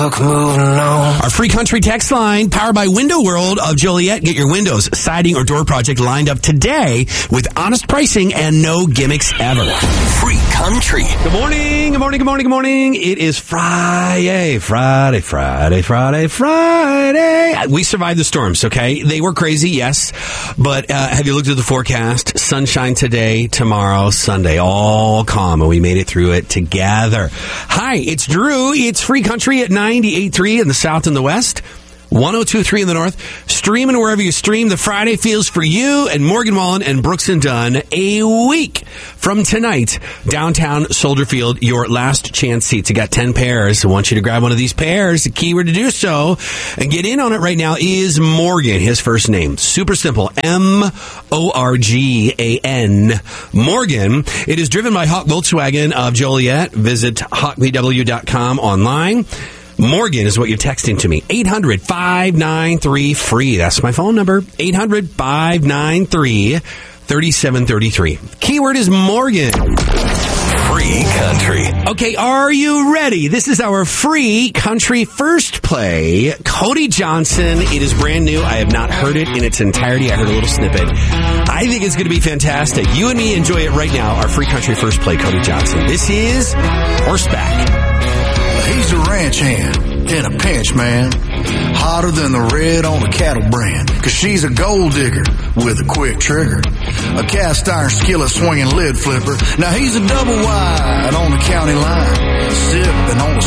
truck moving on. Our free country text line, powered by Window World of Joliet. Get your windows, siding, or door project lined up today with honest pricing and no gimmicks ever. Free country. Good morning, good morning, good morning, good morning. It is Friday. We survived the storms, okay? They were crazy, yes. But have you looked at the forecast? Sunshine today, tomorrow, Sunday. All calm, and we made it through it together. Hi, it's Drew. It's Free Country at 98.3 in the south and the west. 102.3 in the north. Streaming wherever you stream. The Friday feels for you and Morgan Wallen and Brooks and Dunn. A week from tonight, downtown Soldier Field, your last chance seats. You got 10 pairs. I want you to grab one of these pairs. The keyword to do so and get in on it right now is Morgan, his first name. Super simple. M-O-R-G-A-N. Morgan. It is driven by Hawk Volkswagen of Joliet. Visit hawkvw.com online. Morgan is what you're texting to me. 800-593-FREE. That's my phone number. 800-593-3733. Keyword is Morgan. Free country. Okay, are you ready? This is our free country first play. Cody Johnson. It is brand new. I have not heard it in its entirety. I heard a little snippet. I think it's going to be fantastic. You and me enjoy it right now. Our free country first play, Cody Johnson. This is Horseback. He's a ranch hand in a pinch, man. Hotter than the red on a cattle brand. Cause she's a gold digger with a quick trigger. A cast iron skillet swinging lid flipper. Now he's a double wide on the county line. Sipping on a